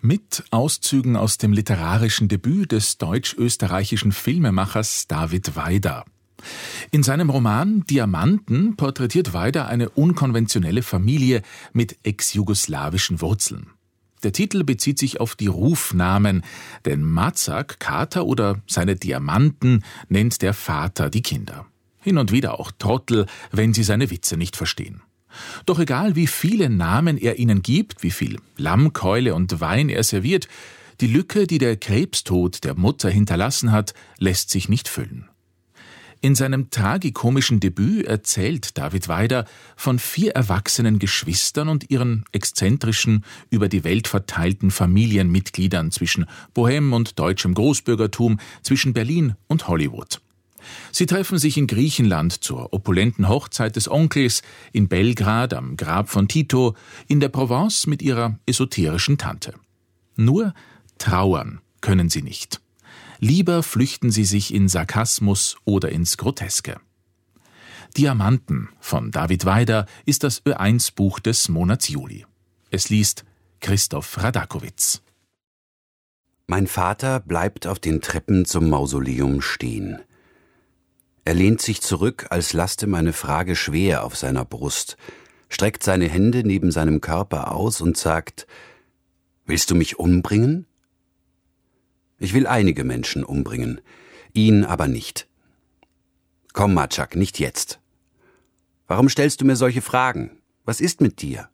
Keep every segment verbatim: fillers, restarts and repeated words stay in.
mit Auszügen aus dem literarischen Debüt des deutsch-österreichischen Filmemachers David Waider. In seinem Roman Diamanten porträtiert Waider eine unkonventionelle Familie mit ex-jugoslawischen Wurzeln. Der Titel bezieht sich auf die Rufnamen, denn Mazak, Kater oder seine Diamanten nennt der Vater die Kinder. Hin und wieder auch Trottel, wenn sie seine Witze nicht verstehen. Doch egal, wie viele Namen er ihnen gibt, wie viel Lammkeule und Wein er serviert, die Lücke, die der Krebstod der Mutter hinterlassen hat, lässt sich nicht füllen. In seinem tragikomischen Debüt erzählt David Waider von vier erwachsenen Geschwistern und ihren exzentrischen, über die Welt verteilten Familienmitgliedern zwischen Bohème und deutschem Großbürgertum, zwischen Berlin und Hollywood. Sie treffen sich in Griechenland zur opulenten Hochzeit des Onkels, in Belgrad am Grab von Tito, in der Provence mit ihrer esoterischen Tante. Nur trauern können sie nicht. Lieber flüchten sie sich in Sarkasmus oder ins Groteske. Diamanten von David Waider ist das Ö eins Buch des Monats Juli. Es liest Christoph Radakowitz. Mein Vater bleibt auf den Treppen zum Mausoleum stehen. Er lehnt sich zurück, als laste meine Frage schwer auf seiner Brust, streckt seine Hände neben seinem Körper aus und sagt: »Willst du mich umbringen?« Ich will einige Menschen umbringen, ihn aber nicht. »Komm, Mazak, nicht jetzt. Warum stellst du mir solche Fragen? Was ist mit dir?«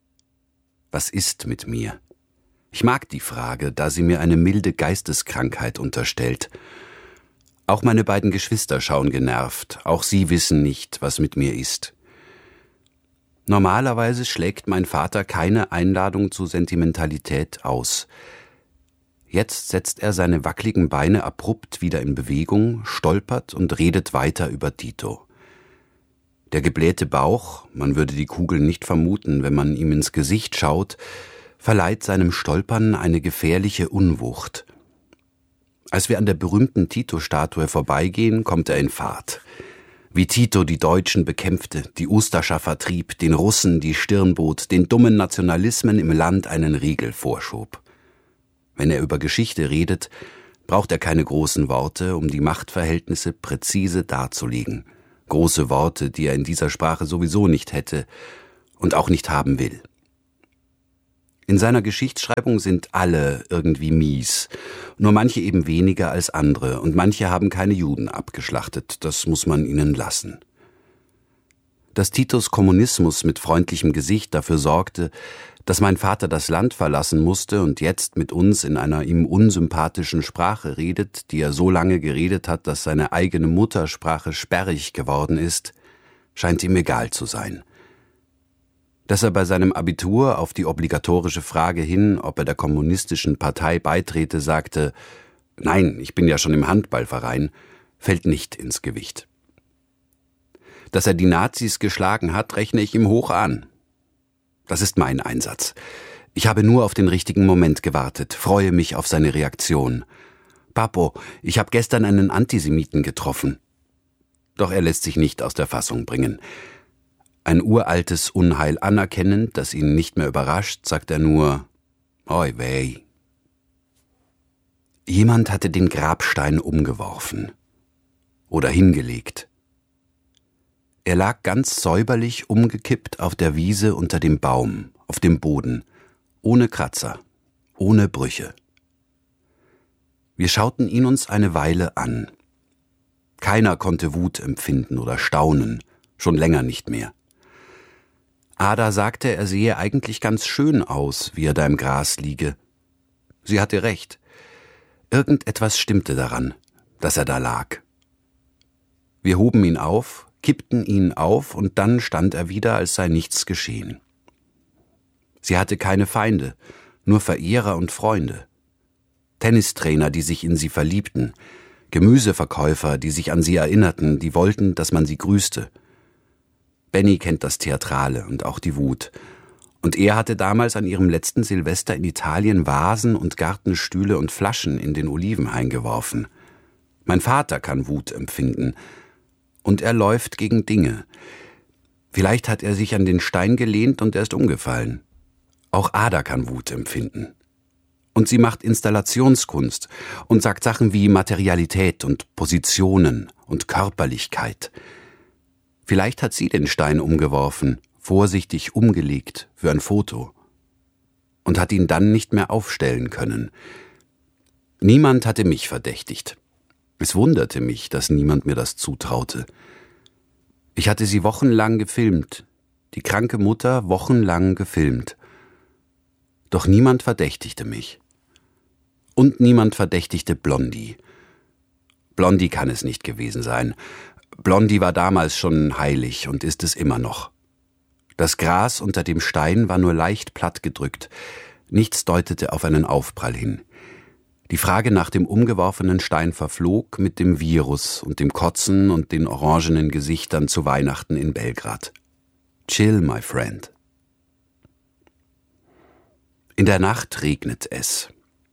Was ist mit mir? Ich mag die Frage, da sie mir eine milde Geisteskrankheit unterstellt. Auch meine beiden Geschwister schauen genervt, auch sie wissen nicht, was mit mir ist. Normalerweise schlägt mein Vater keine Einladung zu Sentimentalität aus. Jetzt setzt er seine wackeligen Beine abrupt wieder in Bewegung, stolpert und redet weiter über Tito. Der geblähte Bauch, man würde die Kugel nicht vermuten, wenn man ihm ins Gesicht schaut, verleiht seinem Stolpern eine gefährliche Unwucht. Als wir an der berühmten Tito-Statue vorbeigehen, kommt er in Fahrt. Wie Tito die Deutschen bekämpfte, die Ustascha vertrieb, den Russen die Stirn bot, den dummen Nationalismen im Land einen Riegel vorschob. Wenn er über Geschichte redet, braucht er keine großen Worte, um die Machtverhältnisse präzise darzulegen. Große Worte, die er in dieser Sprache sowieso nicht hätte und auch nicht haben will. In seiner Geschichtsschreibung sind alle irgendwie mies, nur manche eben weniger als andere und manche haben keine Juden abgeschlachtet, das muss man ihnen lassen. Dass Titos Kommunismus mit freundlichem Gesicht dafür sorgte, dass mein Vater das Land verlassen musste und jetzt mit uns in einer ihm unsympathischen Sprache redet, die er so lange geredet hat, dass seine eigene Muttersprache sperrig geworden ist, scheint ihm egal zu sein. Dass er bei seinem Abitur auf die obligatorische Frage hin, ob er der kommunistischen Partei beitrete, sagte: »Nein, ich bin ja schon im Handballverein«, fällt nicht ins Gewicht. Dass er die Nazis geschlagen hat, rechne ich ihm hoch an. Das ist mein Einsatz. Ich habe nur auf den richtigen Moment gewartet, freue mich auf seine Reaktion. »Papo, ich habe gestern einen Antisemiten getroffen.« Doch er lässt sich nicht aus der Fassung bringen. Ein uraltes Unheil anerkennend, das ihn nicht mehr überrascht, sagt er nur: »Oi wei.« Jemand hatte den Grabstein umgeworfen oder hingelegt. Er lag ganz säuberlich umgekippt auf der Wiese unter dem Baum, auf dem Boden, ohne Kratzer, ohne Brüche. Wir schauten ihn uns eine Weile an. Keiner konnte Wut empfinden oder staunen, schon länger nicht mehr. Ada sagte, er sehe eigentlich ganz schön aus, wie er da im Gras liege. Sie hatte recht. Irgendetwas stimmte daran, dass er da lag. Wir hoben ihn auf, kippten ihn auf und dann stand er wieder, als sei nichts geschehen. Sie hatte keine Feinde, nur Verehrer und Freunde. Tennistrainer, die sich in sie verliebten, Gemüseverkäufer, die sich an sie erinnerten, die wollten, dass man sie grüßte. Benny kennt das Theatrale und auch die Wut. Und er hatte damals an ihrem letzten Silvester in Italien Vasen und Gartenstühle und Flaschen in den Olivenhain geworfen. Mein Vater kann Wut empfinden. Und er läuft gegen Dinge. Vielleicht hat er sich an den Stein gelehnt und er ist umgefallen. Auch Ada kann Wut empfinden. Und sie macht Installationskunst und sagt Sachen wie Materialität und Positionen und Körperlichkeit. Vielleicht hat sie den Stein umgeworfen, vorsichtig umgelegt für ein Foto und hat ihn dann nicht mehr aufstellen können. Niemand hatte mich verdächtigt. Es wunderte mich, dass niemand mir das zutraute. Ich hatte sie wochenlang gefilmt, die kranke Mutter wochenlang gefilmt. Doch niemand verdächtigte mich. Und niemand verdächtigte Blondie. Blondie kann es nicht gewesen sein. Blondie war damals schon heilig und ist es immer noch. Das Gras unter dem Stein war nur leicht platt gedrückt. Nichts deutete auf einen Aufprall hin. Die Frage nach dem umgeworfenen Stein verflog mit dem Virus und dem Kotzen und den orangenen Gesichtern zu Weihnachten in Belgrad. Chill, my friend. In der Nacht regnet es.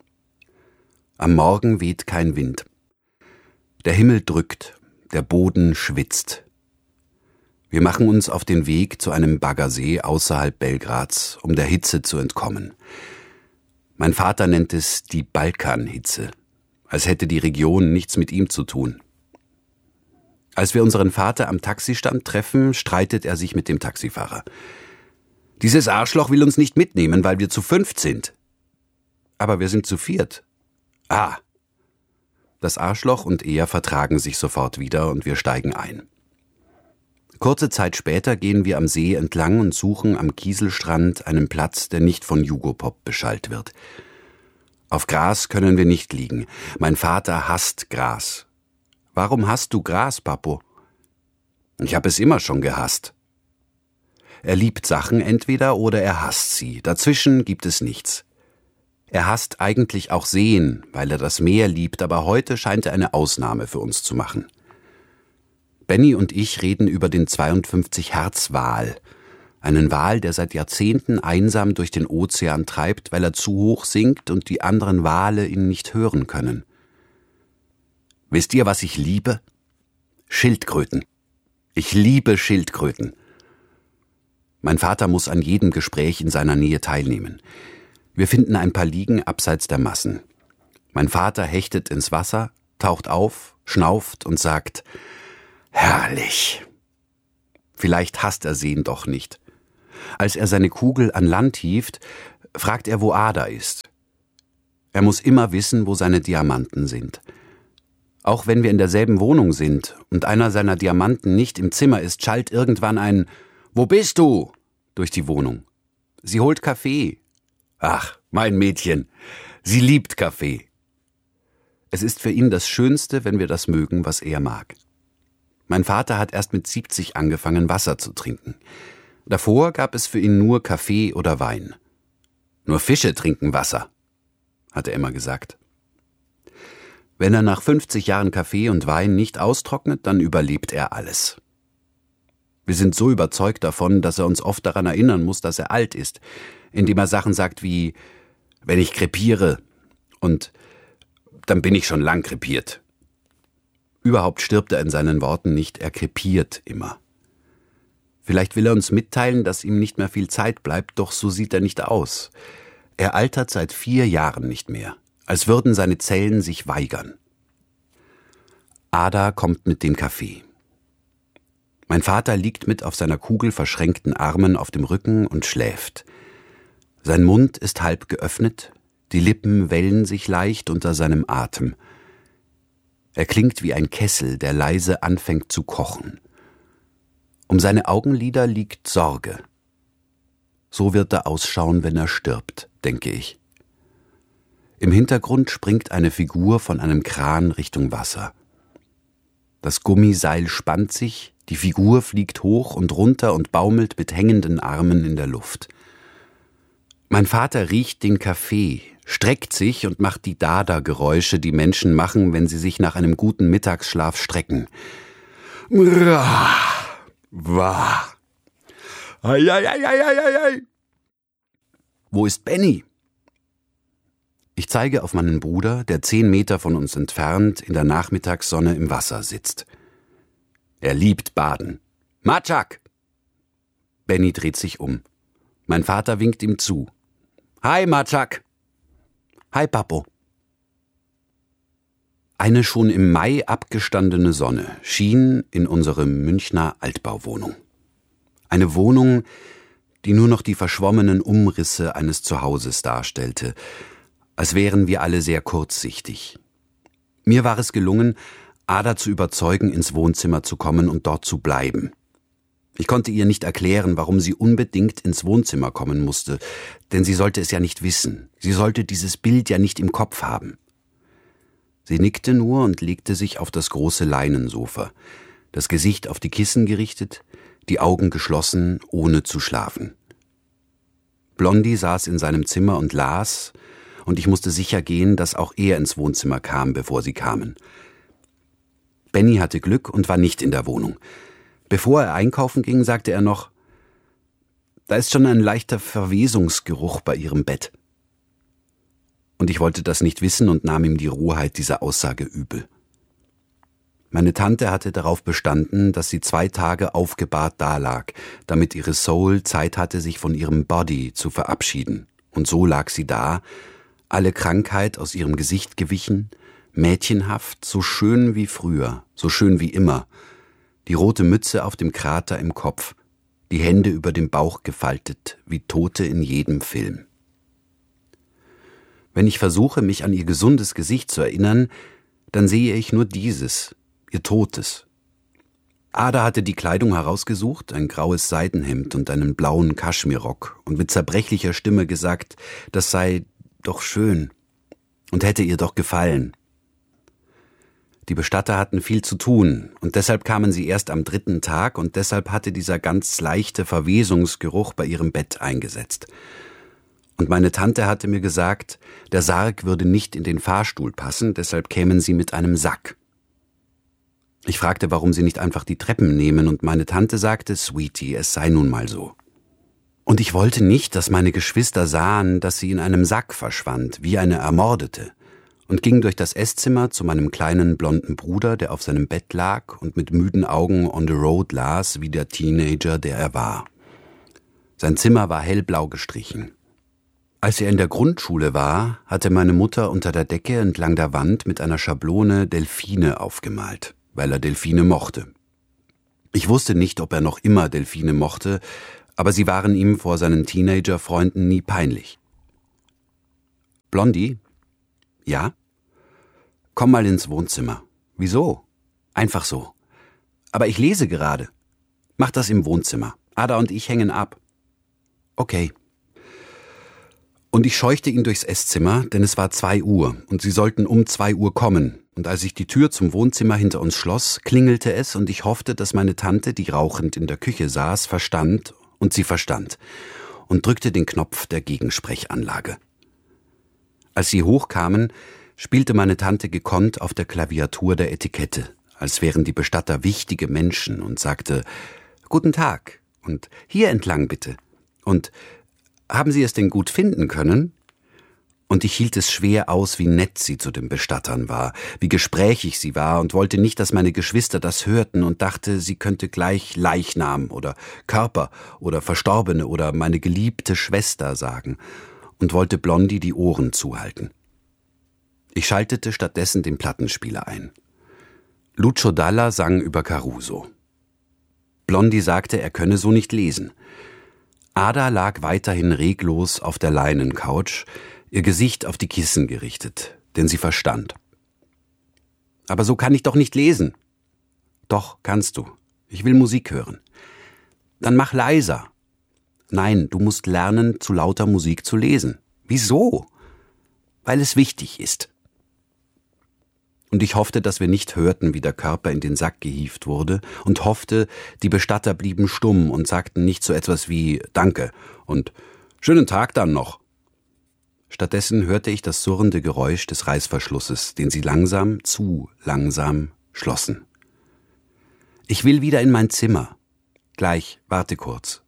Am Morgen weht kein Wind. Der Himmel drückt, der Boden schwitzt. Wir machen uns auf den Weg zu einem Baggersee außerhalb Belgrads, um der Hitze zu entkommen. Mein Vater nennt es die Balkanhitze, als hätte die Region nichts mit ihm zu tun. Als wir unseren Vater am Taxistand treffen, streitet er sich mit dem Taxifahrer. Dieses Arschloch will uns nicht mitnehmen, weil wir zu fünft sind. Aber wir sind zu viert. Ah. Das Arschloch und er vertragen sich sofort wieder und wir steigen ein. Kurze Zeit später gehen wir am See entlang und suchen am Kieselstrand einen Platz, der nicht von Jugopop beschallt wird. Auf Gras können wir nicht liegen. Mein Vater hasst Gras. Warum hasst du Gras, Papo? Ich habe es immer schon gehasst. Er liebt Sachen entweder oder er hasst sie. Dazwischen gibt es nichts. Er hasst eigentlich auch Seen, weil er das Meer liebt, aber heute scheint er eine Ausnahme für uns zu machen. Benny und ich reden über den zweiundfünfzig Hertz Wal, einen Wal, der seit Jahrzehnten einsam durch den Ozean treibt, weil er zu hoch sinkt und die anderen Wale ihn nicht hören können. Wisst ihr, was ich liebe? Schildkröten. Ich liebe Schildkröten. Mein Vater muss an jedem Gespräch in seiner Nähe teilnehmen. Wir finden ein paar Liegen abseits der Massen. Mein Vater hechtet ins Wasser, taucht auf, schnauft und sagt: Herrlich. Vielleicht hasst er Seen doch nicht. Als er seine Kugel an Land hieft, fragt er, wo Ada ist. Er muss immer wissen, wo seine Diamanten sind. Auch wenn wir in derselben Wohnung sind und einer seiner Diamanten nicht im Zimmer ist, schallt irgendwann ein »Wo bist du?« durch die Wohnung. Sie holt Kaffee. Ach, mein Mädchen, sie liebt Kaffee. Es ist für ihn das Schönste, wenn wir das mögen, was er mag. Mein Vater hat erst mit siebzig angefangen, Wasser zu trinken. Davor gab es für ihn nur Kaffee oder Wein. Nur Fische trinken Wasser, hat er immer gesagt. Wenn er nach fünfzig Jahren Kaffee und Wein nicht austrocknet, dann überlebt er alles. Wir sind so überzeugt davon, dass er uns oft daran erinnern muss, dass er alt ist, indem er Sachen sagt wie, wenn ich krepiere und dann bin ich schon lang krepiert. Überhaupt stirbt er in seinen Worten nicht, er krepiert immer. Vielleicht will er uns mitteilen, dass ihm nicht mehr viel Zeit bleibt, doch so sieht er nicht aus. Er altert seit vier Jahren nicht mehr, als würden seine Zellen sich weigern. Ada kommt mit dem Kaffee. Mein Vater liegt mit auf seiner Kugel verschränkten Armen auf dem Rücken und schläft. Sein Mund ist halb geöffnet, die Lippen wellen sich leicht unter seinem Atem. Er klingt wie ein Kessel, der leise anfängt zu kochen. Um seine Augenlider liegt Sorge. So wird er ausschauen, wenn er stirbt, denke ich. Im Hintergrund springt eine Figur von einem Kran Richtung Wasser. Das Gummiseil spannt sich, die Figur fliegt hoch und runter und baumelt mit hängenden Armen in der Luft. Mein Vater riecht den Kaffee, streckt sich und macht die Dada-Geräusche, die Menschen machen, wenn sie sich nach einem guten Mittagsschlaf strecken. Wah. Ei, ei, ei, ei, ei, ei. Wo ist Benny? Ich zeige auf meinen Bruder, der zehn Meter von uns entfernt in der Nachmittagssonne im Wasser sitzt. Er liebt Baden. Matschak! Benny dreht sich um. Mein Vater winkt ihm zu. Hi, Matschak! Hi, Papo. Eine schon im Mai abgestandene Sonne schien in unsere Münchner Altbauwohnung. Eine Wohnung, die nur noch die verschwommenen Umrisse eines Zuhauses darstellte, als wären wir alle sehr kurzsichtig. Mir war es gelungen, Ada zu überzeugen, ins Wohnzimmer zu kommen und dort zu bleiben. Ich konnte ihr nicht erklären, warum sie unbedingt ins Wohnzimmer kommen musste, denn sie sollte es ja nicht wissen. Sie sollte dieses Bild ja nicht im Kopf haben. Sie nickte nur und legte sich auf das große Leinensofa, das Gesicht auf die Kissen gerichtet, die Augen geschlossen, ohne zu schlafen. Blondie saß in seinem Zimmer und las, und ich musste sicher gehen, dass auch er ins Wohnzimmer kam, bevor sie kamen. Benny hatte Glück und war nicht in der Wohnung. Bevor er einkaufen ging, sagte er noch: »Da ist schon ein leichter Verwesungsgeruch bei Ihrem Bett.« Und ich wollte das nicht wissen und nahm ihm die Rohheit dieser Aussage übel. Meine Tante hatte darauf bestanden, dass sie zwei Tage aufgebahrt dalag, damit ihre Soul Zeit hatte, sich von ihrem Body zu verabschieden. Und so lag sie da, alle Krankheit aus ihrem Gesicht gewichen, mädchenhaft, so schön wie früher, so schön wie immer, die rote Mütze auf dem Krater im Kopf, die Hände über dem Bauch gefaltet, wie Tote in jedem Film. Wenn ich versuche, mich an ihr gesundes Gesicht zu erinnern, dann sehe ich nur dieses, ihr totes. Ada hatte die Kleidung herausgesucht, ein graues Seidenhemd und einen blauen Kaschmirrock, und mit zerbrechlicher Stimme gesagt, das sei doch schön und hätte ihr doch gefallen. Die Bestatter hatten viel zu tun, und deshalb kamen sie erst am dritten Tag, und deshalb hatte dieser ganz leichte Verwesungsgeruch bei ihrem Bett eingesetzt. Und meine Tante hatte mir gesagt, der Sarg würde nicht in den Fahrstuhl passen, deshalb kämen sie mit einem Sack. Ich fragte, warum sie nicht einfach die Treppen nehmen, und meine Tante sagte, Sweetie, es sei nun mal so. Und ich wollte nicht, dass meine Geschwister sahen, dass sie in einem Sack verschwand, wie eine Ermordete, und ging durch das Esszimmer zu meinem kleinen blonden Bruder, der auf seinem Bett lag und mit müden Augen on the road las, wie der Teenager, der er war. Sein Zimmer war hellblau gestrichen. Als er in der Grundschule war, hatte meine Mutter unter der Decke entlang der Wand mit einer Schablone Delfine aufgemalt, weil er Delfine mochte. Ich wusste nicht, ob er noch immer Delfine mochte, aber sie waren ihm vor seinen Teenager-Freunden nie peinlich. »Blondie?« »Ja?« »Komm mal ins Wohnzimmer.« »Wieso?« »Einfach so.« »Aber ich lese gerade.« »Mach das im Wohnzimmer. Ada und ich hängen ab.« »Okay.« Und ich scheuchte ihn durchs Esszimmer, denn es war zwei Uhr und sie sollten um zwei Uhr kommen. Und als ich die Tür zum Wohnzimmer hinter uns schloss, klingelte es und ich hoffte, dass meine Tante, die rauchend in der Küche saß, verstand, und sie verstand, und drückte den Knopf der Gegensprechanlage. Als sie hochkamen, spielte meine Tante gekonnt auf der Klaviatur der Etikette, als wären die Bestatter wichtige Menschen, und sagte, »Guten Tag« und »Hier entlang bitte« und »Haben Sie es denn gut finden können?« Und ich hielt es schwer aus, wie nett sie zu den Bestattern war, wie gesprächig sie war, und wollte nicht, dass meine Geschwister das hörten, und dachte, sie könnte gleich Leichnam oder Körper oder Verstorbene oder meine geliebte Schwester sagen, und wollte Blondie die Ohren zuhalten. Ich schaltete stattdessen den Plattenspieler ein. Lucio Dalla sang über Caruso. Blondie sagte, er könne so nicht lesen. Ada lag weiterhin reglos auf der Leinencouch, ihr Gesicht auf die Kissen gerichtet, denn sie verstand. »Aber so kann ich doch nicht lesen.« »Doch, kannst du. Ich will Musik hören.« »Dann mach leiser.« »Nein, du musst lernen, zu lauter Musik zu lesen.« »Wieso?« »Weil es wichtig ist.« Und ich hoffte, dass wir nicht hörten, wie der Körper in den Sack gehievt wurde, und hoffte, die Bestatter blieben stumm und sagten nicht so etwas wie »Danke« und »Schönen Tag dann noch«. Stattdessen hörte ich das surrende Geräusch des Reißverschlusses, den sie langsam, zu langsam schlossen. »Ich will wieder in mein Zimmer. Gleich, warte kurz.«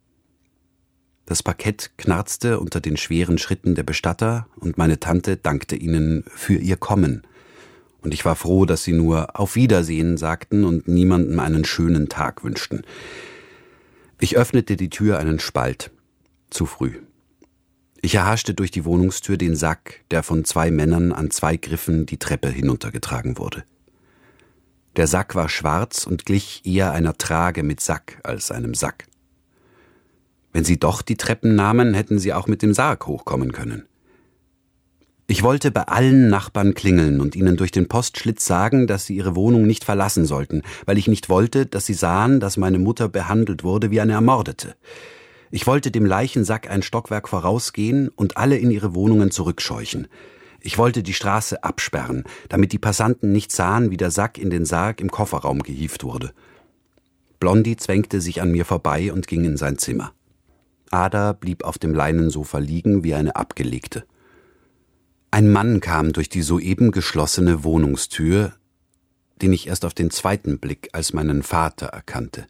Das Parkett knarzte unter den schweren Schritten der Bestatter, und meine Tante dankte ihnen für ihr Kommen. Und ich war froh, dass sie nur »Auf Wiedersehen« sagten und niemandem einen schönen Tag wünschten. Ich öffnete die Tür einen Spalt. Zu früh. Ich erhaschte durch die Wohnungstür den Sack, der von zwei Männern an zwei Griffen die Treppe hinuntergetragen wurde. Der Sack war schwarz und glich eher einer Trage mit Sack als einem Sack. Wenn sie doch die Treppen nahmen, hätten sie auch mit dem Sarg hochkommen können. Ich wollte bei allen Nachbarn klingeln und ihnen durch den Postschlitz sagen, dass sie ihre Wohnung nicht verlassen sollten, weil ich nicht wollte, dass sie sahen, dass meine Mutter behandelt wurde wie eine Ermordete. Ich wollte dem Leichensack ein Stockwerk vorausgehen und alle in ihre Wohnungen zurückscheuchen. Ich wollte die Straße absperren, damit die Passanten nicht sahen, wie der Sack in den Sarg im Kofferraum gehievt wurde. Blondie zwängte sich an mir vorbei und ging in sein Zimmer. Ada blieb auf dem Leinensofa liegen wie eine Abgelegte. Ein Mann kam durch die soeben geschlossene Wohnungstür, den ich erst auf den zweiten Blick als meinen Vater erkannte.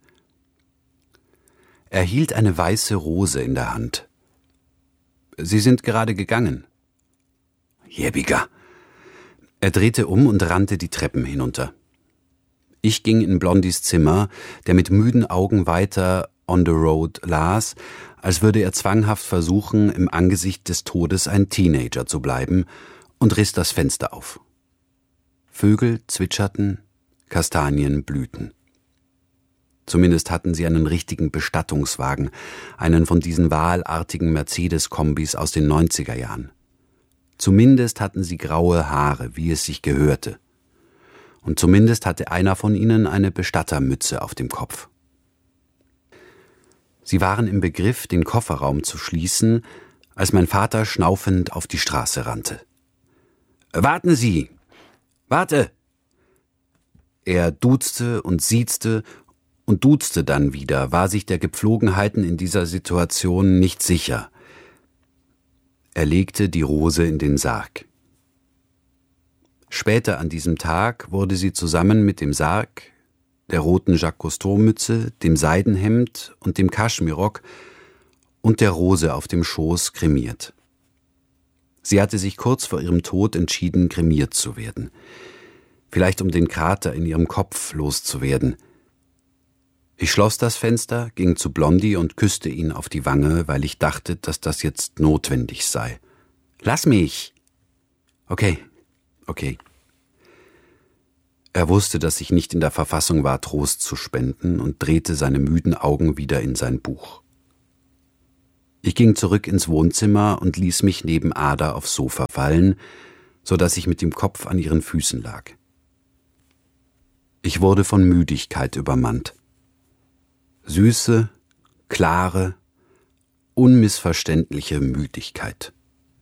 Er hielt eine weiße Rose in der Hand. »Sie sind gerade gegangen.« »Jäbiger!« Er drehte um und rannte die Treppen hinunter. Ich ging in Blondies Zimmer, der mit müden Augen weiter On the Road las, als würde er zwanghaft versuchen, im Angesicht des Todes ein Teenager zu bleiben, und riss das Fenster auf. Vögel zwitscherten, Kastanien blühten. Zumindest hatten sie einen richtigen Bestattungswagen, einen von diesen wahlartigen Mercedes-Kombis aus den neunziger Jahren. Zumindest hatten sie graue Haare, wie es sich gehörte. Und zumindest hatte einer von ihnen eine Bestattermütze auf dem Kopf. Sie waren im Begriff, den Kofferraum zu schließen, als mein Vater schnaufend auf die Straße rannte. »Warten Sie! Warte!« Er duzte und siezte und duzte dann wieder, war sich der Gepflogenheiten in dieser Situation nicht sicher. Er legte die Rose in den Sarg. Später an diesem Tag wurde sie zusammen mit dem Sarg, der roten Jacques Cousteau-Mütze, dem Seidenhemd und dem Kaschmirrock und der Rose auf dem Schoß kremiert. Sie hatte sich kurz vor ihrem Tod entschieden, kremiert zu werden. Vielleicht um den Krater in ihrem Kopf loszuwerden. Ich schloss das Fenster, ging zu Blondie und küsste ihn auf die Wange, weil ich dachte, dass das jetzt notwendig sei. »Lass mich!« »Okay, okay.« Er wusste, dass ich nicht in der Verfassung war, Trost zu spenden, und drehte seine müden Augen wieder in sein Buch. Ich ging zurück ins Wohnzimmer und ließ mich neben Ada aufs Sofa fallen, so dass ich mit dem Kopf an ihren Füßen lag. Ich wurde von Müdigkeit übermannt. Süße, klare, unmissverständliche Müdigkeit.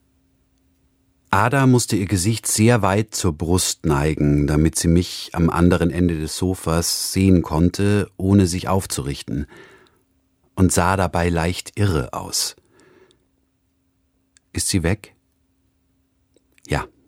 Ada musste ihr Gesicht sehr weit zur Brust neigen, damit sie mich am anderen Ende des Sofas sehen konnte, ohne sich aufzurichten, und sah dabei leicht irre aus. »Ist sie weg?« »Ja.«